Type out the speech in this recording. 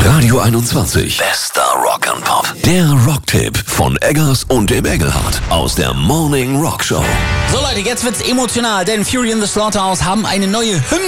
Radio 21. Bester Rock'n'Pop. Der Rocktipp von Eggers und dem Engelhardt aus der Morning Rock Show. So Leute, jetzt wird's emotional, denn Fury in the Slaughterhouse haben eine neue Hymne